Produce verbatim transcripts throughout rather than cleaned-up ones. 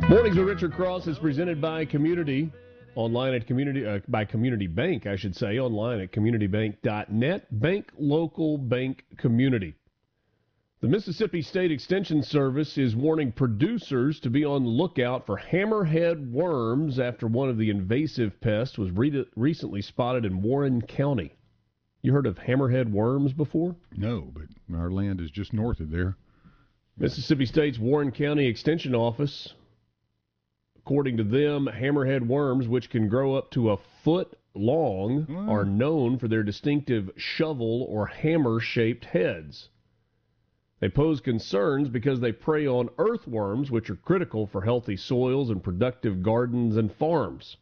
Mornings with Richard Cross is presented by Community, online at Community, uh, by Community Bank, I should say, online at community bank dot net. Bank local, bank community. The Mississippi State Extension Service is warning producers to be on the lookout for hammerhead worms after one of the invasive pests was re- recently spotted in Warren County. You heard of hammerhead worms before? No, but our land is just north of there. Mississippi State's Warren County Extension Office, according to them, hammerhead worms, which can grow up to a foot long, wow. are known for their distinctive shovel or hammer-shaped heads. They pose concerns because they prey on earthworms, which are critical for healthy soils and productive gardens and farms.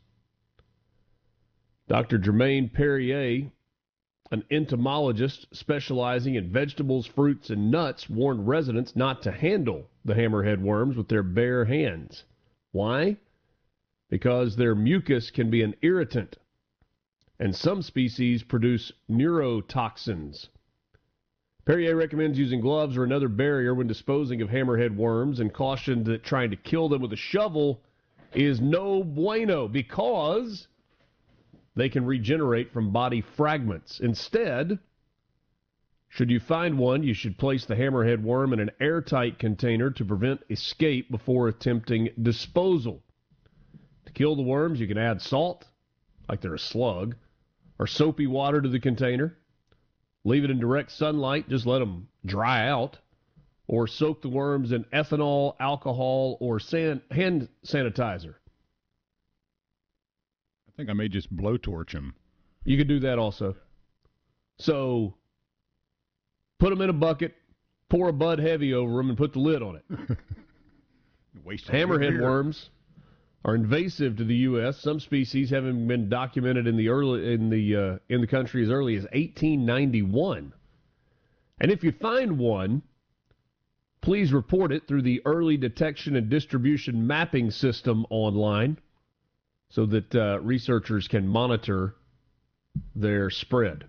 Doctor Germaine Perrier, an entomologist specializing in vegetables, fruits, and nuts, warned residents not to handle the hammerhead worms with their bare hands. Why? Because their mucus can be an irritant, and some species produce neurotoxins. Perrier recommends using gloves or another barrier when disposing of hammerhead worms and cautioned that trying to kill them with a shovel is no bueno because they can regenerate from body fragments. Instead, should you find one, you should place the hammerhead worm in an airtight container to prevent escape before attempting disposal. To kill the worms, you can add salt, like they're a slug, or soapy water to the container. Leave it in direct sunlight, just let them dry out, or soak the worms in ethanol, alcohol, or san- hand sanitizer. I think I may just blowtorch them. You could do that also. So put them in a bucket, pour a Bud Heavy over them, and put the lid on it. Hammerhead worms are invasive to the U S Some species having been documented in the early in the uh, in the country as early as eighteen ninety-one. And if you find one, please report it through the Early Detection and Distribution Mapping System online, so that uh, researchers can monitor their spread.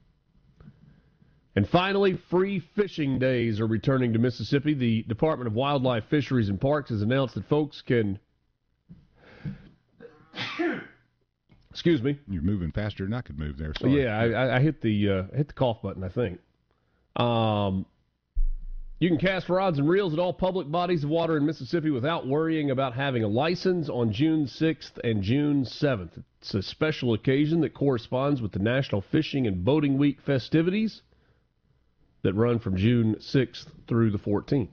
And finally, free fishing days are returning to Mississippi. The Department of Wildlife, Fisheries, and Parks has announced that folks can... Excuse me. You're moving faster than I could move there. Sorry. Yeah, I, I hit the uh, hit the cough button, I think. Um, you can cast rods and reels at all public bodies of water in Mississippi without worrying about having a license on June sixth and June seventh. It's a special occasion that corresponds with the National Fishing and Boating Week festivities that run from June sixth through the fourteenth.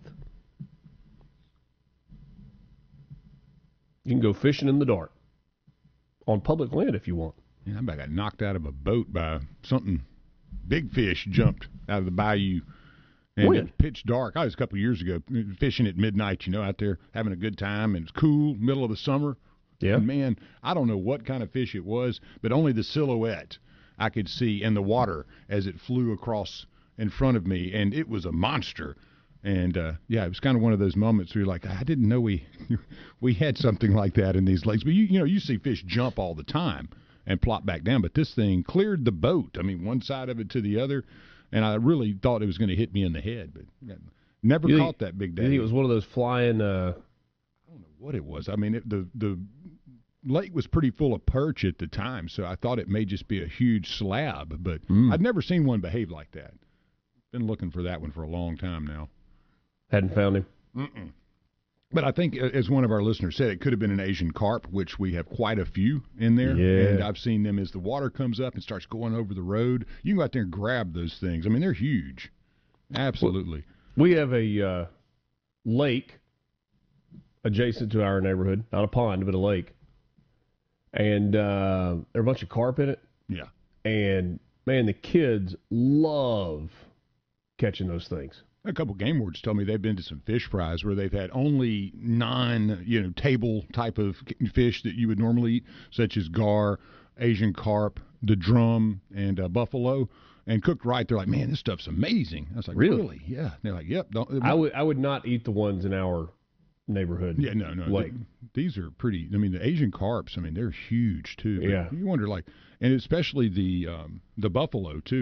You can go fishing in the dark on public land if you want. Yeah, I got knocked out of a boat by something. Big fish jumped out of the bayou. And when? It was pitch dark. I was a couple of years ago fishing at midnight, you know, out there having a good time. And it's cool, middle of the summer. Yeah. And man, I don't know what kind of fish it was, but only the silhouette I could see in the water as it flew across in front of me. And it was a monster. And, uh, yeah, it was kind of one of those moments where you're like, I didn't know we we had something like that in these lakes. But, you, you know, you see fish jump all the time and plop back down. But this thing cleared the boat. I mean, one side of it to the other. And I really thought it was going to hit me in the head. But never you caught think, that big day. You think it was one of those flying... Uh... I don't know what it was. I mean, it, the the lake was pretty full of perch at the time. So I thought it may just be a huge slab. But mm. I'd never seen one behave like that. Been looking for that one for a long time now. Hadn't found him. Mm-mm. But I think, as one of our listeners said, it could have been an Asian carp, which we have quite a few in there. Yeah. And I've seen them as the water comes up and starts going over the road. You can go out there and grab those things. I mean, they're huge. Absolutely. We have a uh, lake adjacent to our neighborhood. Not a pond, but a lake. And uh, there are a bunch of carp in it. Yeah. And, man, the kids love catching those things. A couple game wards told me they've been to some fish fries where they've had only non, you know, table type of fish that you would normally eat, such as gar, Asian carp, the drum, and uh, buffalo, and cooked right. They're like, man, this stuff's amazing. I was like, really? really? Yeah. And they're like, yep. Don't, I would I would not eat the ones in our neighborhood. Yeah, no, no. Lake. Th- these are pretty. I mean, the Asian carps. I mean, they're huge too. But yeah. You wonder, like, and especially the um, the buffalo too.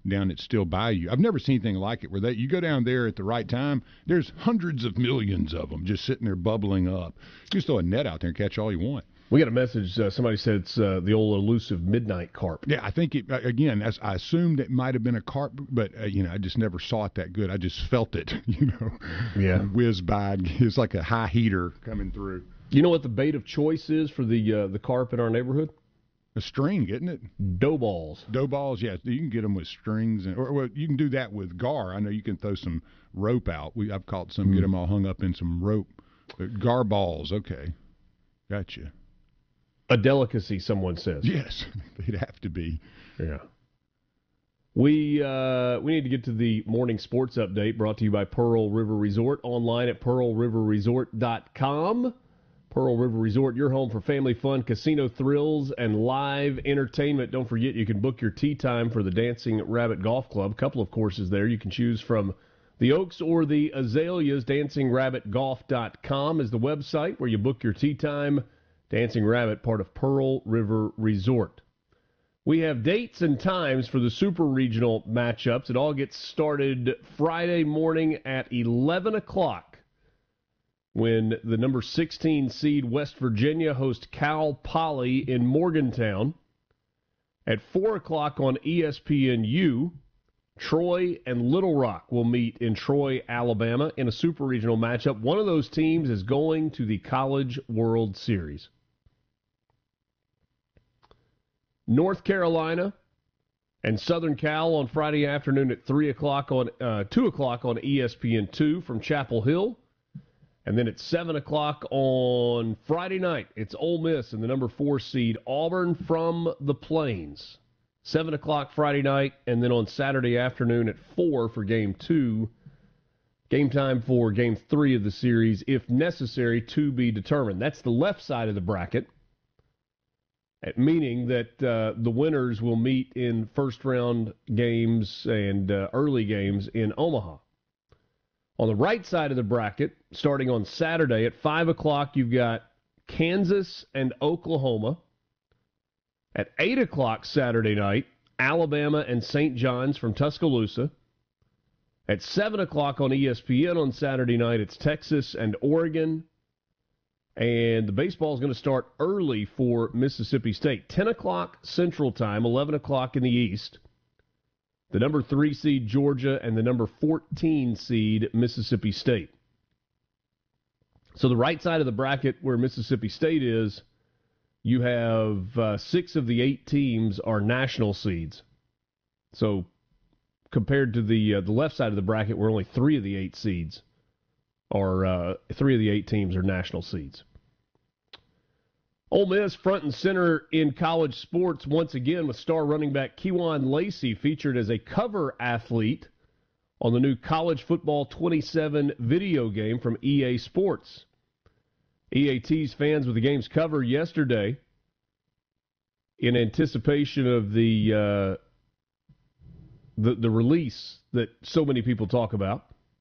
down at Still Bayou. I've never seen anything like it where they, you go down there at the right time, there's hundreds of millions of them just sitting there bubbling up. You just throw a net out there and catch all you want. We got a message. Uh, somebody said it's uh, the old elusive midnight carp. Yeah, I think, it, again, as I assumed it might have been a carp, but, uh, you know, I just never saw it that good. I just felt it, you know. Yeah. Whiz by. It's like a high heater coming through. You know what the bait of choice is for the uh, the carp in our neighborhood? A string, isn't it? Dough balls. Dough balls, yes. You can get them with strings, and, or well, you can do that with gar. I know you can throw some rope out. We I've caught some, mm. get them all hung up in some rope. But gar balls, okay. Gotcha. A delicacy, someone says. Yes, they'd have to be. Yeah. We uh, we need to get to the morning sports update brought to you by Pearl River Resort, online at pearl river resort dot com. Pearl River Resort, your home for family fun, casino thrills, and live entertainment. Don't forget, you can book your tee time for the Dancing Rabbit Golf Club. A couple of courses there. You can choose from the Oaks or the Azaleas. dancing rabbit golf dot com is the website where you book your tee time. Dancing Rabbit, part of Pearl River Resort. We have dates and times for the Super Regional matchups. It all gets started Friday morning at eleven o'clock when the number sixteen seed West Virginia hosts Cal Poly in Morgantown. At four o'clock on E S P N U, Troy and Little Rock will meet in Troy, Alabama in a Super Regional matchup. One of those teams is going to the College World Series. North Carolina and Southern Cal on Friday afternoon at three o'clock on uh, two o'clock on E S P N two from Chapel Hill. And then at seven o'clock on Friday night, it's Ole Miss and the number four seed Auburn from the Plains. seven o'clock Friday night, and then on Saturday afternoon at four for game two. Game time for game three of the series, if necessary, to be determined. That's the left side of the bracket, meaning that uh, the winners will meet in first-round games and uh, early games in Omaha. On the right side of the bracket, starting on Saturday at five o'clock, you've got Kansas and Oklahoma. At eight o'clock Saturday night, Alabama and Saint John's from Tuscaloosa. At seven o'clock on E S P N on Saturday night, it's Texas and Oregon. And the baseball is going to start early for Mississippi State. ten o'clock Central Time, eleven o'clock in the East. The number three seed Georgia and the number fourteen seed Mississippi State. So the right side of the bracket where Mississippi State is, you have uh, six of the eight teams are national seeds. So compared to the uh, the left side of the bracket where only three of the eight seeds are uh, three of the eight teams are national seeds. Ole Miss front and center in college sports once again with star running back Kewan Lacey featured as a cover athlete on the new College Football twenty-seven video game from E A Sports. E A teased fans with the game's cover yesterday in anticipation of the uh, the, the release that so many people talk about.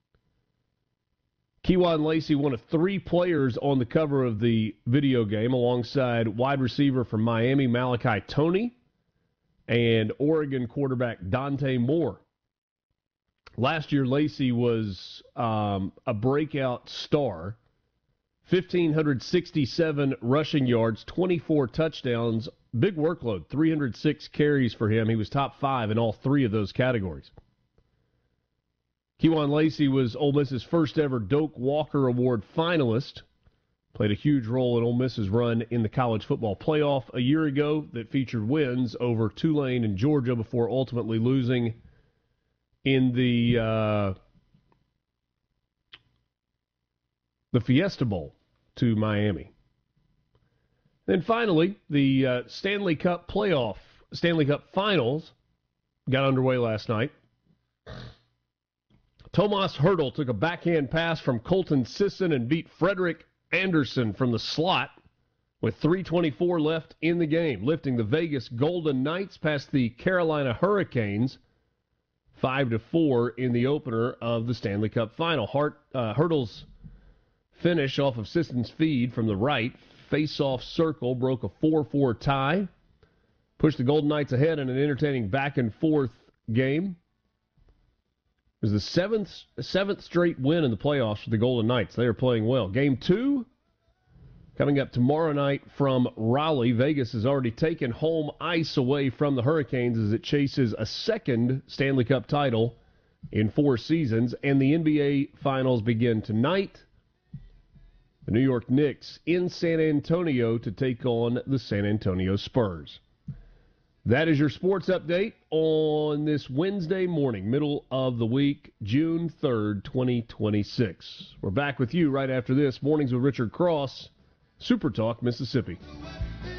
Kewan Lacey, one of three players on the cover of the video game, alongside wide receiver from Miami, Malachi Toney, and Oregon quarterback Dante Moore. Last year, Lacey was um, a breakout star. one thousand five hundred sixty-seven rushing yards, twenty-four touchdowns, big workload, three hundred six carries for him. He was top five in all three of those categories. Kewan Lacey was Ole Miss's first ever Doak Walker Award finalist. Played a huge role in Ole Miss's run in the college football playoff a year ago that featured wins over Tulane and Georgia before ultimately losing in the uh, the Fiesta Bowl to Miami. Then finally, the uh, Stanley Cup playoff, Stanley Cup finals got underway last night. Tomas Hertl took a backhand pass from Colton Sisson and beat Frederick Anderson from the slot with three twenty-four left in the game, lifting the Vegas Golden Knights past the Carolina Hurricanes five to four in the opener of the Stanley Cup final. Hart, uh, Hertl's finish off of Sisson's feed from the right, face-off circle, broke a four four tie, pushed the Golden Knights ahead in an entertaining back-and-forth game. It was the seventh seventh straight win in the playoffs for the Golden Knights. They are playing well. Game two coming up tomorrow night from Raleigh. Vegas has already taken home ice away from the Hurricanes as it chases a second Stanley Cup title in four seasons. And the N B A Finals begin tonight. The New York Knicks in San Antonio to take on the San Antonio Spurs. That is your sports update on this Wednesday morning, middle of the week, June third, twenty twenty-six. We're back with you right after this. Mornings with Richard Cross, Super Talk, Mississippi.